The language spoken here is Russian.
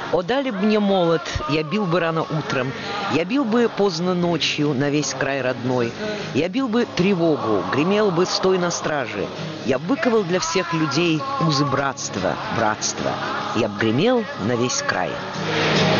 О, дали б мне молот, я бил бы рано утром, я бил бы поздно ночью на весь край родной, я бил бы тревогу, гремел бы стой на страже, я выковал для всех людей узы братства, братства, я б гремел на весь край.